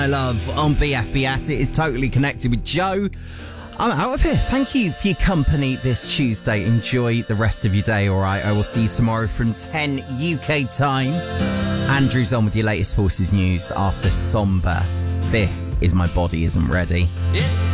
I love on BFBS. It is Totally Connected with Joe. I'm out of here. Thank you for your company this Tuesday. Enjoy the rest of your day, all right? I will see you tomorrow from 10 UK time. Andrew's on with your latest Forces news after Somber. This is My Body Isn't Ready.